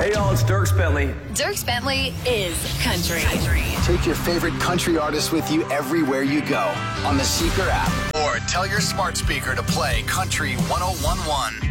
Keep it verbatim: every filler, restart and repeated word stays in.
Hey, y'all, it's Dierks Bentley. Dierks Bentley is country. country. Take your favorite country artists with you everywhere you go on the Seeker app. Or tell your smart speaker to play Country one oh one one.